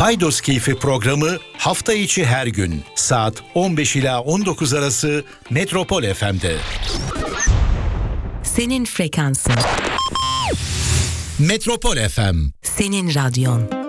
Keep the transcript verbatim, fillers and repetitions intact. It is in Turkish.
Paydos Keyfi programı hafta içi her gün saat on beş ila on dokuz arası Metropol F M'de. Senin frekansın. Metropol F M. Senin radyon.